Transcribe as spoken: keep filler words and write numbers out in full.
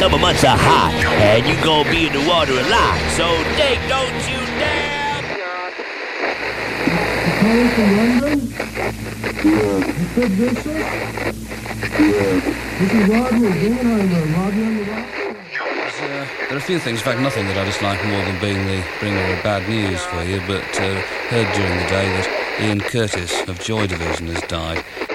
summer months are hot, and you gonna be in the water a lot. So, Dick, don't you dare! Calling from London? Yeah. You said Bishop? Yeah. This is Rodney Dingenheimer. Rodney on the rock? Uh, there are a few things, in fact nothing that I dislike more than being the bringer of bad news for you, but uh, heard during the day that Ian Curtis of Joy Division has died.